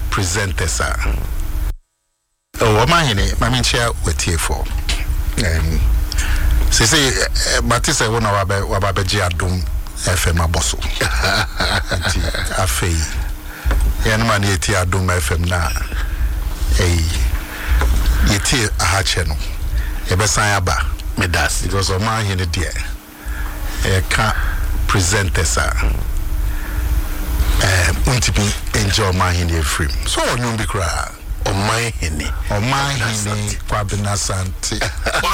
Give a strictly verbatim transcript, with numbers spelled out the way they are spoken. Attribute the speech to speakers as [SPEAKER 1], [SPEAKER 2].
[SPEAKER 1] presenters are. Oh, my honey, my main chair with here for. Um, say say, Matisse, one of our Wabaji Adum F M Abosso. Afe, Yanman Yeti Adum F M na. Hey, Yeti Ahacheno. Ebesayaba, Medas. It was on my honey, dear. A car presenters are. Untipi enjoy my honey free. So, you be cry. On my honey, on my honey, Kwabena Santi.